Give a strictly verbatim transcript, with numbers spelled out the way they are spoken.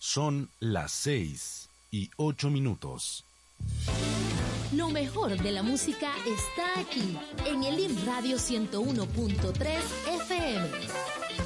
Son las seis y ocho minutos. Lo mejor de la música está aquí, en el I M Radio ciento uno punto tres F M.